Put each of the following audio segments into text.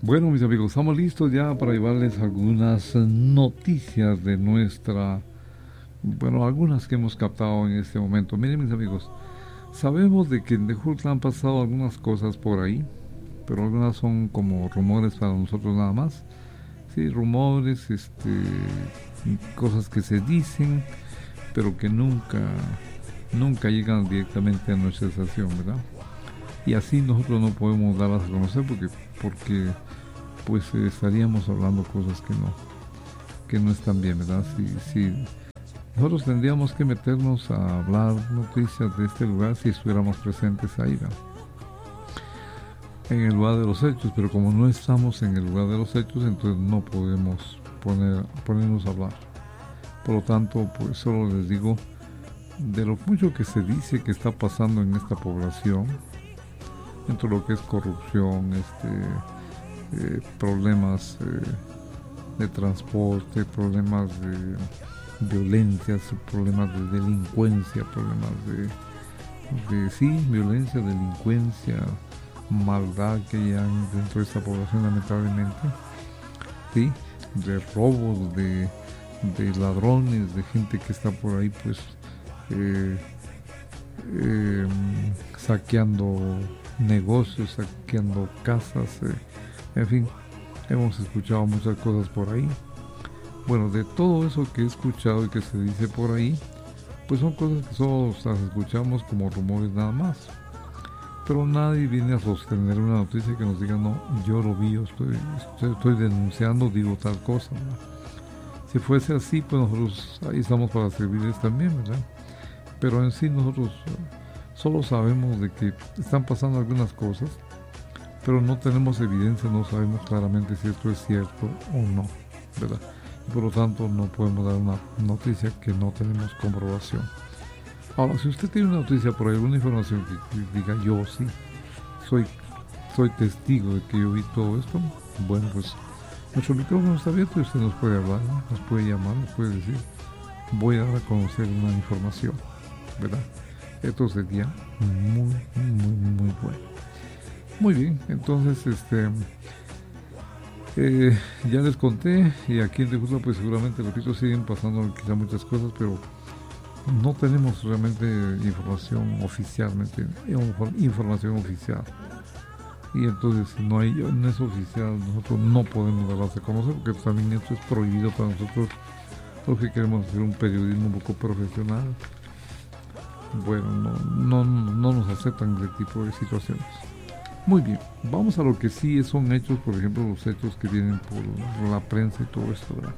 Bueno, mis amigos, estamos listos ya para llevarles algunas noticias de algunas que hemos captado en este momento. Miren, mis amigos, sabemos de que en The Hulk han pasado algunas cosas por ahí, pero algunas son como rumores para nosotros nada más. Sí, rumores, cosas que se dicen, pero que nunca llegan directamente a nuestra estación, ¿verdad? Y así nosotros no podemos darlas a conocer porque pues estaríamos hablando cosas que no están bien, ¿verdad? Si nosotros tendríamos que meternos a hablar noticias de este lugar si estuviéramos presentes ahí, ¿verdad? En el lugar de los hechos, pero como no estamos en el lugar de los hechos, entonces no podemos ponernos a hablar. Por lo tanto, pues solo les digo de lo mucho que se dice que está pasando en esta población, entre lo que es corrupción, problemas de transporte, problemas de violencia, problemas de delincuencia, problemas de violencia, delincuencia, maldad que hay dentro de esta población, lamentablemente, sí, de robos, de ladrones, de gente que está por ahí pues saqueando negocios, saqueando casas, en fin, hemos escuchado muchas cosas por ahí. Bueno, de todo eso que he escuchado y que se dice por ahí, pues son cosas que solo las escuchamos como rumores nada más, pero nadie viene a sostener una noticia que nos diga, no, yo lo vi, yo estoy denunciando, digo tal cosa, ¿verdad? Si fuese así, pues nosotros ahí estamos para servirles también, ¿verdad? Pero en sí nosotros solo sabemos de que están pasando algunas cosas, pero no tenemos evidencia, no sabemos claramente si esto es cierto o no, ¿verdad? Y por lo tanto no podemos dar una noticia que no tenemos comprobación. Ahora, si usted tiene una noticia por ahí, alguna información que diga yo sí, soy testigo de que yo vi todo esto, bueno, pues nuestro micrófono está abierto y usted nos puede hablar, ¿no? Nos puede llamar, nos puede decir, voy a dar a conocer una información, ¿verdad? Esto sería muy bueno. Muy bien, entonces ya les conté, y aquí en Tejutla pues seguramente, repito, siguen pasando quizá muchas cosas, pero no tenemos realmente información oficial. Y entonces si no es oficial, nosotros no podemos darlas a conocer, porque también esto es prohibido para nosotros, los que queremos hacer un periodismo un poco profesional. Bueno, no nos aceptan ese tipo de situaciones. Muy bien, vamos a lo que sí son hechos, por ejemplo, los hechos que vienen por la prensa y todo esto, ¿verdad?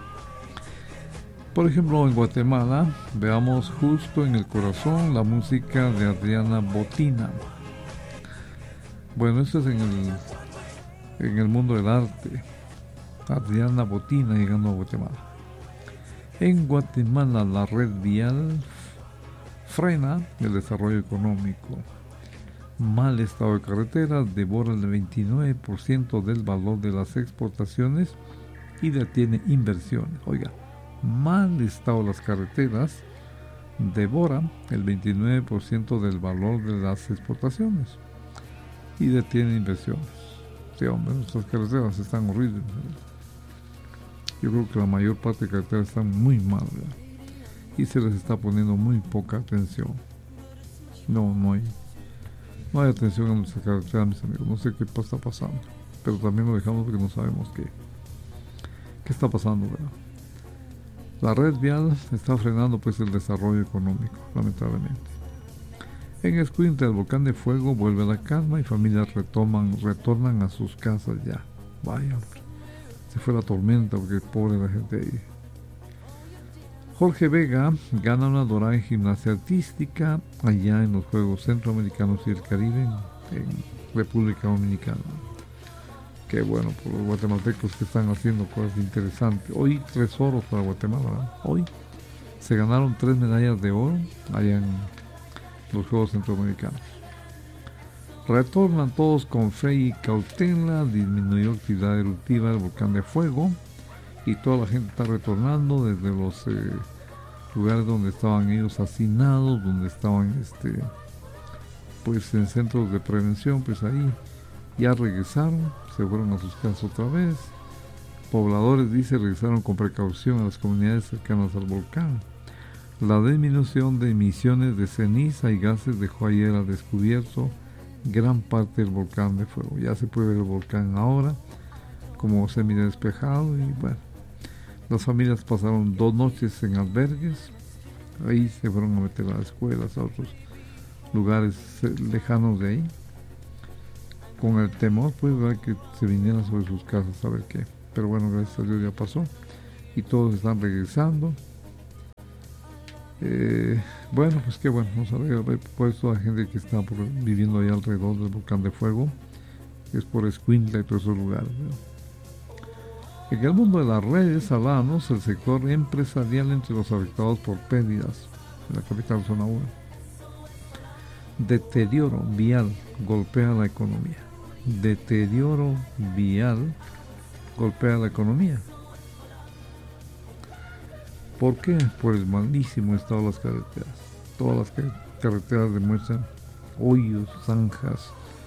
Por ejemplo, en Guatemala, veamos Justo en el Corazón, la música de Adriana Botina. Bueno, esto es en el mundo del arte. Adriana Botina llegando a Guatemala. En Guatemala, la red vial frena el desarrollo económico. Mal estado de carreteras devora el 29% del valor de las exportaciones y detiene inversiones. Oiga, mal estado de las carreteras devora el 29% del valor de las exportaciones y detiene inversiones. Sí, hombre, nuestras carreteras están horribles, ¿verdad? Yo creo que la mayor parte de carreteras están muy mal, ¿verdad? Y se les está poniendo muy poca atención. No hay atención a nuestra carretera, mis amigos. No sé qué está pasando, pero también lo dejamos porque no sabemos qué está pasando, ¿verdad? La red vial está frenando pues el desarrollo económico, lamentablemente. En Escuintla, el volcán de fuego vuelve a la calma y familias retornan a sus casas ya. Vaya, se fue la tormenta porque pobre la gente ahí. Jorge Vega gana una dorada en gimnasia artística allá en los Juegos Centroamericanos y el Caribe en República Dominicana. Qué bueno por los guatemaltecos que están haciendo cosas interesantes. Hoy 3 oros para Guatemala, ¿verdad? Hoy se ganaron 3 medallas de oro allá en los Juegos Centroamericanos. Retornan todos con fe y cautela, disminuyó actividad eruptiva del volcán de fuego y toda la gente está retornando desde los lugares donde estaban ellos hacinados, donde estaban pues en centros de prevención, pues ahí Ya regresaron, se fueron a sus casas otra vez. Pobladores, dice, regresaron con precaución a las comunidades cercanas al volcán. La disminución de emisiones de ceniza y gases dejó ayer al descubierto gran parte del volcán de fuego. Ya se puede ver el volcán ahora como semidespejado y bueno, las familias pasaron 2 noches en albergues. Ahí se fueron a meter a las escuelas, a otros lugares lejanos de ahí, con el temor pues ¿verdad? Que se vinieran sobre sus casas a ver qué. Pero bueno, gracias a Dios ya pasó y todos están regresando. Bueno, pues qué bueno, nos alegra ver pues toda la gente que está viviendo ahí alrededor del volcán de fuego, es por Escuintla y todos esos lugares, ¿no? En el mundo de las redes, hablábamos el sector empresarial entre los afectados por pérdidas en la capital zona 1. Deterioro vial golpea la economía. Deterioro vial golpea la economía. ¿Por qué? Por el malísimo estado de las carreteras. Todas las carreteras demuestran hoyos, zanjas,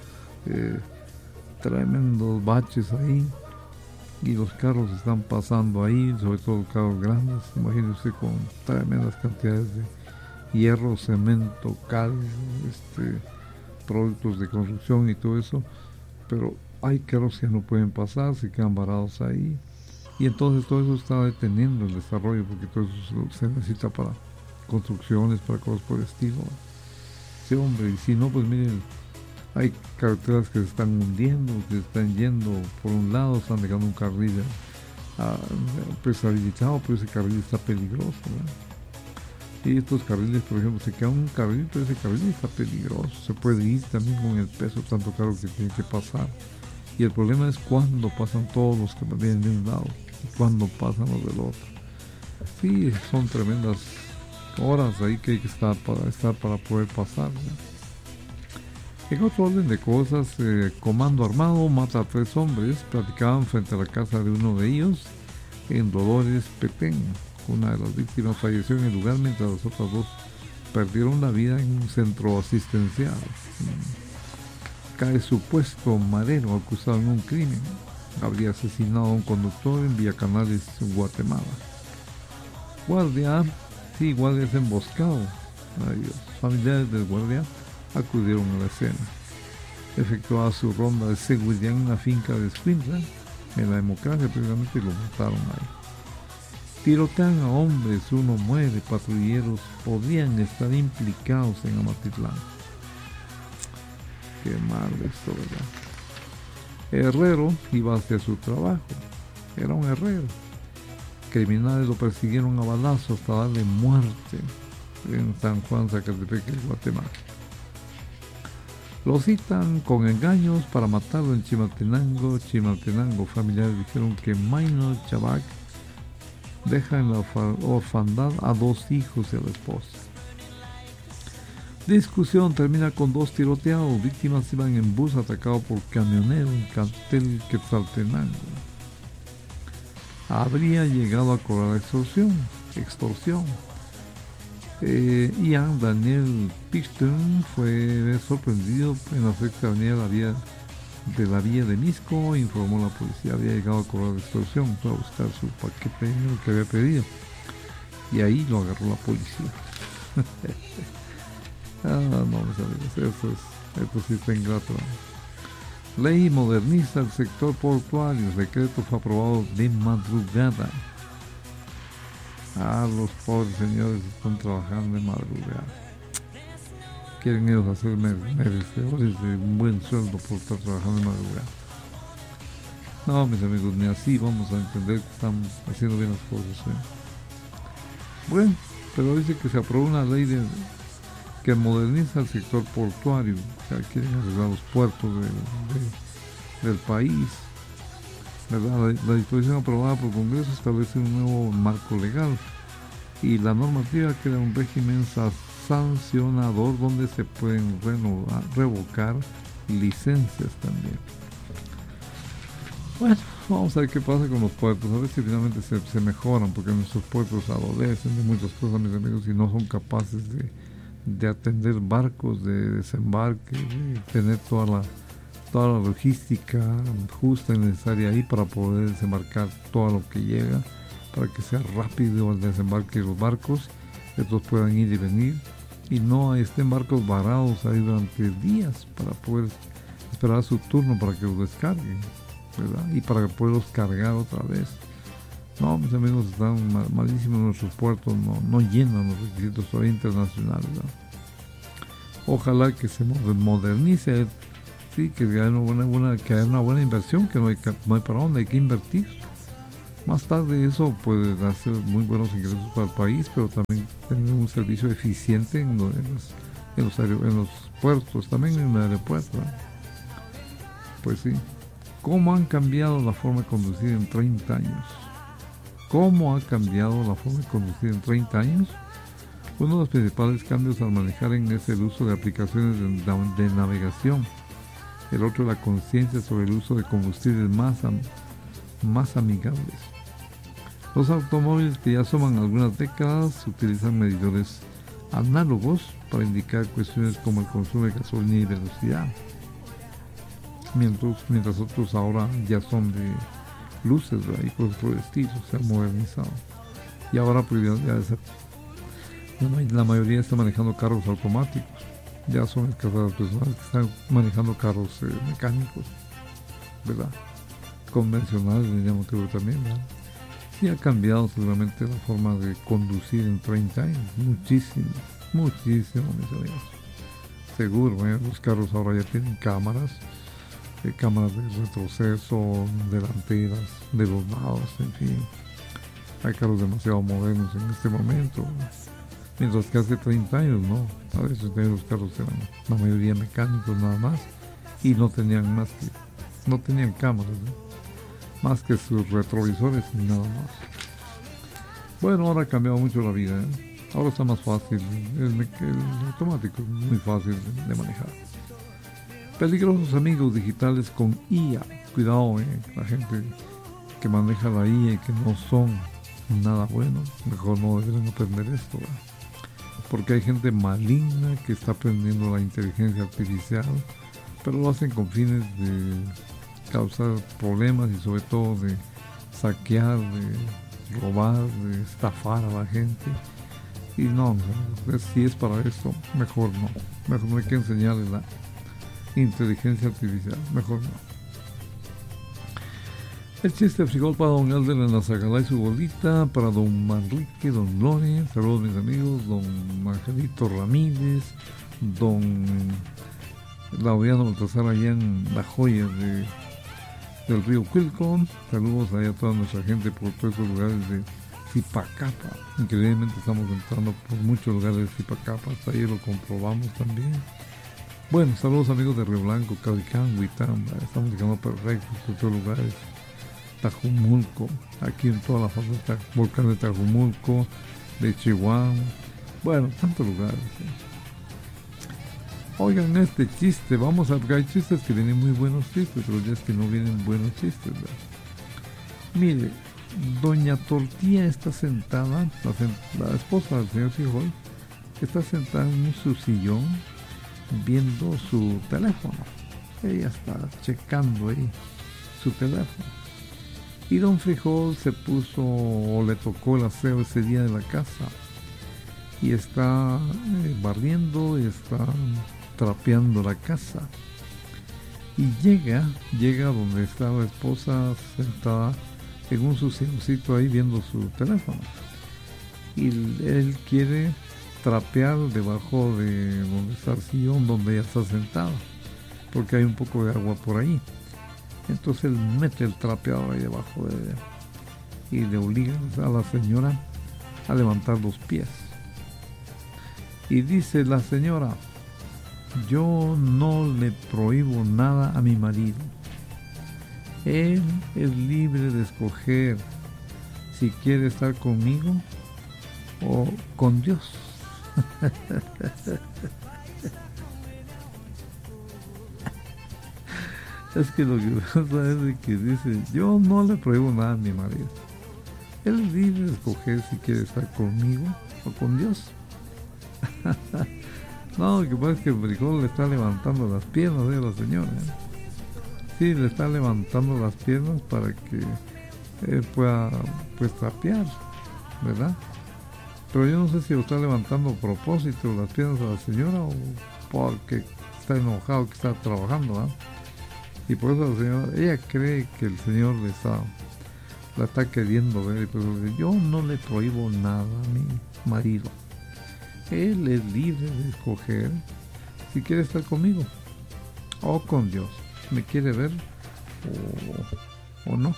tremendos baches ahí. Y los carros están pasando ahí, sobre todo los carros grandes. Imagínense con tremendas cantidades de hierro, cemento, cal, productos de construcción y todo eso. Pero hay carros que no pueden pasar, se quedan varados ahí. Y entonces todo eso está deteniendo el desarrollo, porque todo eso se necesita para construcciones, para cosas por el estilo. Sí, hombre, y si no, pues miren, hay carreteras que se están hundiendo, que se están yendo por un lado, están dejando un carril pues habilitado, pero ese carril está peligroso, ¿verdad? Y estos carriles, por ejemplo, se queda un carril, pero ese carril está peligroso, se puede ir también con el peso tanto carro que tiene que pasar. Y el problema es cuando pasan todos los que vienen de un lado y cuando pasan los del otro. Sí, son tremendas horas ahí que hay que estar para poder pasar, ¿no? En otro orden de cosas, comando armado mata a 3 hombres, platicaban frente a la casa de uno de ellos en Dolores, Petén. Una de las víctimas falleció en el lugar mientras las otras 2 perdieron la vida en un centro asistencial. Cae supuesto marero acusado en un crimen. Habría asesinado a un conductor en Villa Canales, Guatemala. Guardia es emboscado. Adiós. Familiares del guardia acudieron a la escena. Efectuaba su ronda de seguridad en una finca de Escuintla, en la democracia precisamente, y lo mataron ahí. Tirotean a hombres, uno muere, patrulleros podrían estar implicados en Amatitlán. Qué mal esto, ¿verdad? Herrero iba hacia su trabajo, era un herrero. Criminales lo persiguieron a balazos hasta darle muerte en San Juan, Zacatepec, Guatemala. Lo citan con engaños para matarlo en Chimaltenango. Familiares dijeron que Maynor Chabac deja en la orfandad a 2 hijos y a la esposa. Discusión termina con 2 tiroteados. Víctimas iban en bus atacado por camionero en Cantel, Quetzaltenango. Habría llegado a cobrar extorsión. Ian Daniel Pichton fue sorprendido en la 6ª avenida de la vía de Misco, informó la policía. Había llegado a cobrar extorsión, fue a buscar su paquete que había pedido y ahí lo agarró la policía. No, mis amigos, esto sí está ingrato. Ley moderniza el sector portuario. El decreto fue aprobado de madrugada. Los pobres señores están trabajando de madrugada. Quieren ellos hacer merecedores de un buen sueldo por estar trabajando de madrugada. No, mis amigos, ni así vamos a entender que estamos haciendo bien las cosas, ¿eh? Bueno, pero dice que se aprobó una ley que moderniza el sector portuario. O sea, quieren arreglar los puertos del país, ¿verdad? La disposición aprobada por el Congreso establece un nuevo marco legal y la normativa crea un régimen sancionador donde se pueden revocar licencias también. Bueno, vamos a ver qué pasa con los puertos, a ver si finalmente se mejoran, porque nuestros puertos adolecen de muchas cosas, mis amigos, y no son capaces de atender barcos de desembarque, de tener toda toda la logística justa y necesaria ahí para poder desembarcar todo lo que llega, para que sea rápido el desembarque de los barcos, estos puedan ir y venir y no estén barcos varados ahí durante días para poder esperar su turno para que los descarguen, ¿verdad? Y para poderlos cargar otra vez. No, mis amigos, están malísimos nuestros puertos, no llenan los requisitos todavía internacionales, ¿verdad? Ojalá que se modernice, sí, que haya una buena inversión, que no hay para dónde, hay que invertir. Más tarde eso puede hacer muy buenos ingresos para el país, pero también tener un servicio eficiente en los puertos, también en el aeropuerto, ¿verdad? Pues sí. ¿Cómo han cambiado la forma de conducir en 30 años? ¿Cómo ha cambiado la forma de conducir en 30 años? Uno de los principales cambios al manejar es el uso de aplicaciones de navegación. El otro es la conciencia sobre el uso de combustibles más amigables. Los automóviles que ya suman algunas décadas utilizan medidores análogos para indicar cuestiones como el consumo de gasolina y velocidad. Mientras otros ahora ya son de luces, ¿verdad? Y cosas por el estilo, se han modernizado. Y ahora pues la mayoría está manejando carros automáticos. Ya son escasas personas que están manejando carros mecánicos, ¿verdad? Convencionales, diríamos también, ¿verdad? Y ha cambiado seguramente la forma de conducir en 30 años. Muchísimo, mis amigos. Seguro, los carros ahora ya tienen cámaras de retroceso, delanteras, de los lados, en fin. Hay carros demasiado modernos en este momento, mientras que hace 30 años no. A veces los carros eran la mayoría mecánicos nada más y no tenían cámaras, ¿no? Más que sus retrovisores y nada más. Bueno, ahora ha cambiado mucho la vida, ¿eh? Ahora está más fácil, el automático es muy fácil de manejar. Peligrosos amigos digitales con IA. Cuidado, la gente que maneja la IA y que no son nada bueno, mejor no deben aprender esto, ¿verdad? Porque hay gente maligna que está aprendiendo la inteligencia artificial, pero lo hacen con fines de causar problemas y sobre todo de saquear, de robar, de estafar a la gente. Y no, si es para eso, mejor no hay que enseñarle la inteligencia artificial, mejor no. El chiste de frijol para don Elder en la Zagalá y su bolita, para don Manrique, don Lore, saludos mis amigos, don Angelito Ramírez, don Laureano Baltasar allá en La Joya del río Cuilco, saludos allá a toda nuestra gente por todos esos lugares de Zipacapa. Increíblemente estamos entrando por muchos lugares de Zipacapa, hasta ahí lo comprobamos también. Bueno, saludos amigos de Río Blanco, Cabicán, Huitamba, estamos llegando perfectos por todos lugares. Tajumulco, aquí en toda la fase del volcán de Tajumulco, de Chihuahua, bueno, tantos lugares. Oigan este chiste, vamos a ver, hay chistes que vienen muy buenos chistes, pero ya es que no vienen buenos chistes, ¿verdad? Mire, doña Tortilla está sentada, la esposa del señor Frijol, está sentada en su sillón viendo su teléfono. Ella está checando ahí su teléfono. Y don Frijol se puso o le tocó el aseo ese día de la casa y está barriendo y está trapeando la casa y llega donde está la esposa sentada en un silloncito ahí viendo su teléfono y él quiere trapear debajo de donde está el sillón donde ella está sentada porque hay un poco de agua por ahí. Entonces él mete el trapeador ahí debajo de ella y le obliga a la señora a levantar los pies. Y dice la señora: yo no le prohíbo nada a mi marido. Él es libre de escoger si quiere estar conmigo o con Dios. Es que lo que pasa es que dice: yo no le prohíbo nada a mi marido. Él es libre de escoger si quiere estar conmigo o con Dios. No, lo que pasa es que el frijol le está levantando las piernas de la señora. Sí, le está levantando las piernas para que él pueda pues trapear, ¿verdad? Pero yo no sé si lo está levantando a propósito las piernas a la señora o porque está enojado que está trabajando, ¿verdad? Y por eso la señora, ella cree que el señor la está queriendo ver, y pues dice, yo no le prohíbo nada a mi marido. Él es libre de escoger si quiere estar conmigo o con Dios. ¿Me quiere ver o no?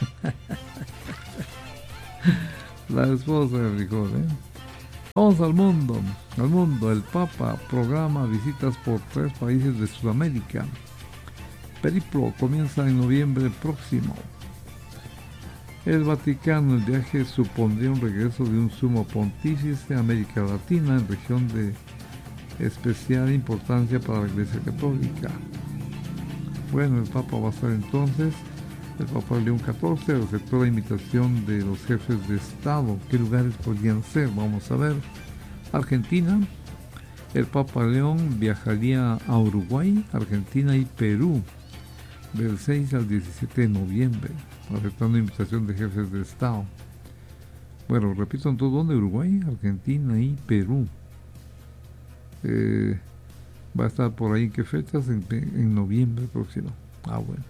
La esposa de frijol, ¿eh? Vamos al mundo. El Papa programa visitas por 3 países de Sudamérica. Periplo comienza en noviembre próximo. El Vaticano, el viaje supondría un regreso de un sumo pontífice a América Latina en región de especial importancia para la Iglesia Católica. Bueno, el Papa va a estar entonces, el Papa León XIV aceptó la invitación de los jefes de Estado. ¿Qué lugares podrían ser? Vamos a ver. Argentina, el Papa León viajaría a Uruguay, Argentina y Perú del 6 al 17 de noviembre, aceptando invitación de jefes de Estado. Bueno, repito, en todo, ¿dónde? Uruguay, Argentina y Perú. Va a estar por ahí, ¿qué fechas? En noviembre próximo. Bueno.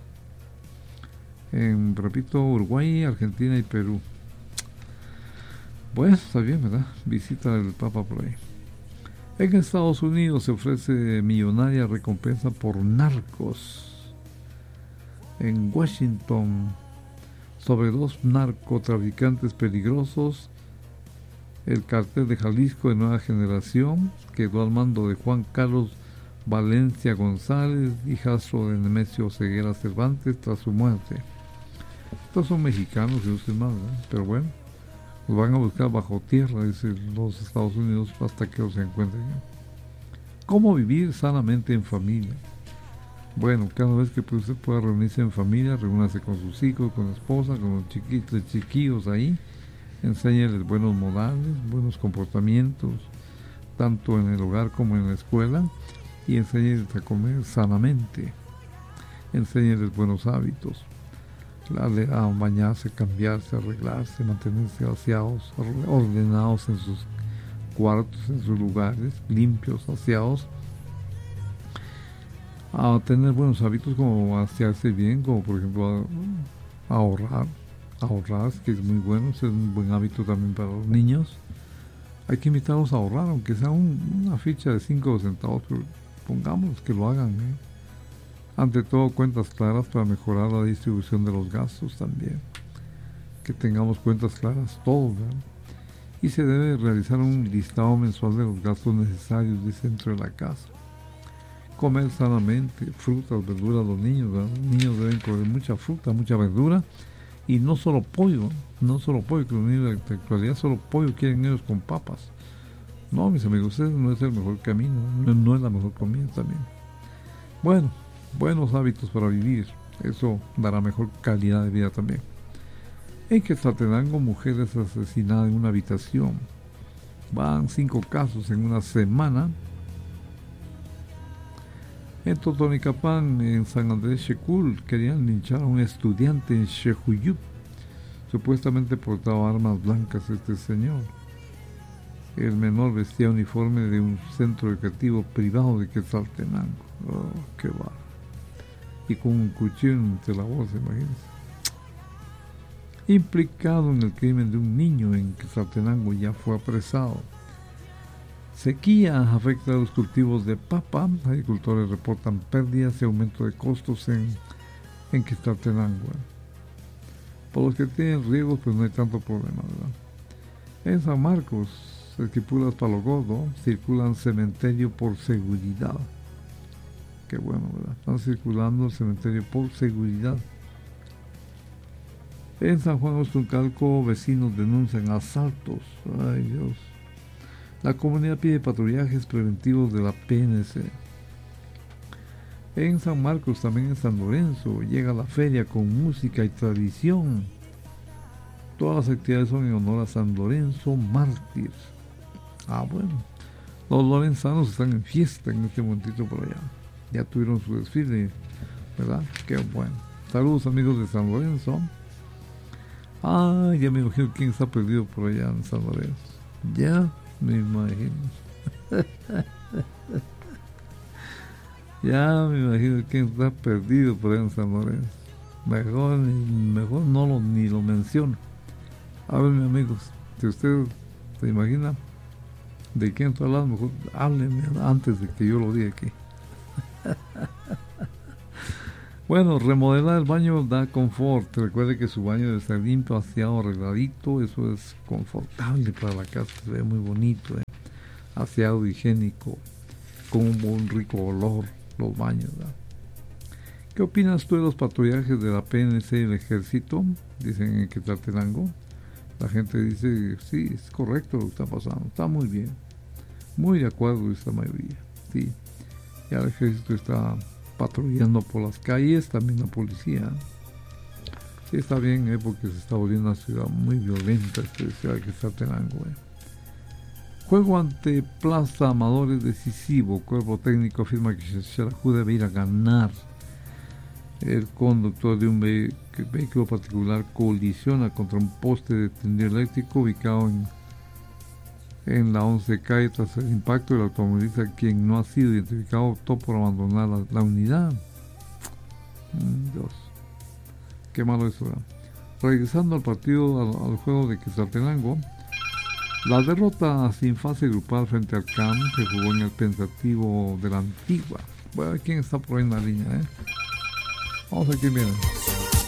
Repito, Uruguay, Argentina y Perú. Bueno, está bien, ¿verdad? Visita del Papa por ahí. En Estados Unidos se ofrece millonaria recompensa por narcos. En Washington, sobre 2 narcotraficantes peligrosos, el cartel de Jalisco de nueva generación quedó al mando de Juan Carlos Valencia González, hijastro de Nemesio Ceguera Cervantes, tras su muerte. Estos son mexicanos, y no sé más, ¿no? Pero bueno, los van a buscar bajo tierra, dice los Estados Unidos, hasta que los encuentren. ¿Cómo vivir sanamente en familia? Bueno, cada vez que usted pueda reunirse en familia, reúnase con sus hijos, con la esposa, con los chiquillos ahí, enséñales buenos modales, buenos comportamientos, tanto en el hogar como en la escuela, y enséñales a comer sanamente, enséñales buenos hábitos, a bañarse, cambiarse, arreglarse, mantenerse aseados, ordenados en sus cuartos, en sus lugares, limpios, aseados, a tener buenos hábitos como asearse bien, como por ejemplo ahorrar, que es muy bueno, es un buen hábito también para los niños. Hay que invitarlos a ahorrar, aunque sea una ficha de 5 centavos, pero pongamos que lo hagan, ¿eh? Ante todo, cuentas claras para mejorar la distribución de los gastos también. Que tengamos cuentas claras todos, ¿verdad? Y se debe realizar un listado mensual de los gastos necesarios dentro de la casa. Comer sanamente, frutas, verduras, los niños, ¿verdad? Los niños deben comer mucha fruta, mucha verdura, y no solo pollo, que los niños de la actualidad solo pollo quieren ellos con papas. No, mis amigos, ese no es el mejor camino, no es la mejor comida también. Bueno, buenos hábitos para vivir, eso dará mejor calidad de vida también. En Quetzaltenango, mujeres asesinadas en una habitación. Van 5 casos en una semana. En Totonicapán, en San Andrés Checul, querían linchar a un estudiante en Xejuyup. Supuestamente portaba armas blancas este señor. El menor vestía uniforme de un centro educativo privado de Quetzaltenango. Oh, qué barro. Y con un cuchillo entre la bolsa, imagínense. Implicado en el crimen de un niño en Quetzaltenango, ya fue apresado. Sequía afecta a los cultivos de papa. Agricultores reportan pérdidas y aumento de costos en Quetzaltenango. Por los que tienen riegos, pues no hay tanto problema, ¿verdad? En San Marcos, Esquipulas Palo Gordo, circulan cementerio por seguridad. Qué bueno, ¿verdad? Están circulando el cementerio por seguridad. En San Juan Ostuncalco, vecinos denuncian asaltos. Ay, Dios. La comunidad pide patrullajes preventivos de la PNC. En San Marcos, también en San Lorenzo, llega la feria con música y tradición. Todas las actividades son en honor a San Lorenzo mártir. Bueno, los lorenzanos están en fiesta en este momentito por allá. Ya tuvieron su desfile ¿verdad? Qué bueno. Saludos amigos de San Lorenzo. Ya me imagino quién está perdido por allá en San Lorenzo. Ya me imagino. Ya me imagino quién está perdido por allá en San Lorenzo. Mejor ni lo menciono. A ver, mis amigos, si usted se imagina de quién está hablando, mejor hábleme antes de que yo lo diga aquí. Bueno, remodelar el baño da confort. Recuerde que su baño debe estar limpio, aseado, arregladito. Eso es confortable para la casa, se ve muy bonito, aseado, higiénico, con un buen rico olor los baños, ¿verdad? ¿Qué opinas tú de los patrullajes de la PNC y el ejército? Dicen en Quetzaltenango. La gente dice, sí, es correcto lo que está pasando, está muy bien. Muy de acuerdo esta mayoría, sí. Ya el ejército está patrullando por las calles, también la policía. Sí, está bien, porque se está volviendo una ciudad muy violenta, esta ciudad de Quetzaltenango. Juego ante Plaza Amador es decisivo. Cuerpo técnico afirma que Xelajú debe ir a ganar. El conductor de un vehículo particular colisiona contra un poste de tendido eléctrico ubicado en la 11 calle. Tras el impacto, el automovilista, quien no ha sido identificado, optó por abandonar la unidad. Dios, qué malo eso, ¿verdad? Regresando al partido, al juego de Quetzaltenango, la derrota sin fase grupal frente al CAM se jugó en el Pensativo de la Antigua. Bueno, ¿quién está por ahí en la línea? Vamos a ver quién viene.